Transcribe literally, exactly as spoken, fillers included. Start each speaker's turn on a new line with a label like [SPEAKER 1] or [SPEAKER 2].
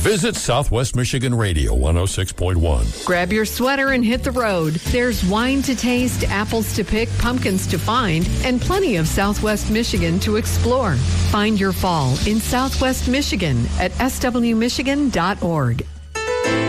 [SPEAKER 1] Visit Southwest Michigan Radio one oh six point one.
[SPEAKER 2] Grab your sweater and hit the road. There's wine to taste, apples to pick, pumpkins to find, and plenty of Southwest Michigan to explore. Find your fall in Southwest Michigan at s w michigan dot org.